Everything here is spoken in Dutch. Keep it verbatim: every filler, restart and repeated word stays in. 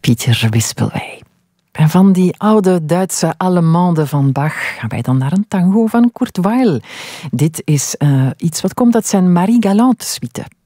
Pieter Wispelwey. En van die oude Duitse Allemande van Bach gaan wij dan naar een tango van Kurt Weill. Dit is uh, iets wat komt uit zijn Marie Galante suite.